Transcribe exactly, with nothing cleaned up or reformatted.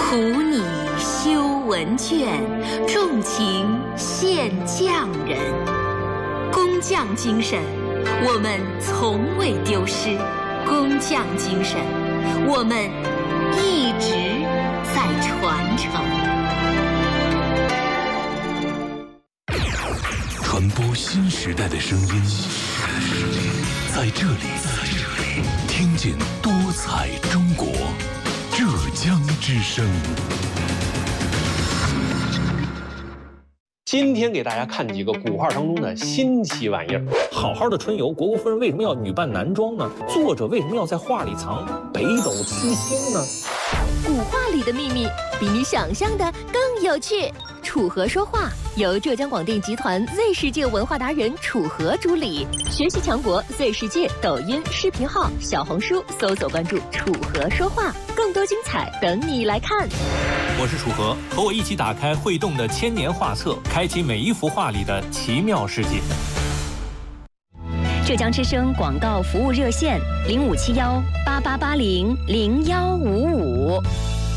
苦拟修文卷，重情献匠人。工匠精神，我们从未丢失；工匠精神，我们一直在传承。 传播新时代的声音，在这里，听见多彩中国。浙江之声。 今天给大家看几个古画当中的新奇玩意儿。 好好的春游，虢国夫人为什么要女扮男装呢？作者为什么要在画里藏北斗七星呢？ 古画里的秘密比你想象的更有趣。楚河说话由浙江广电集团 Z 世界文化达人楚河主理，学习强国 Z 世界抖音视频号、小红书搜索关注楚河说话，更多精彩等你来看。 我是楚河，和我一起打开会动的千年画册，开启每一幅画里的奇妙世界。 浙江之声广告服务热线零五七幺八八八零零幺五五。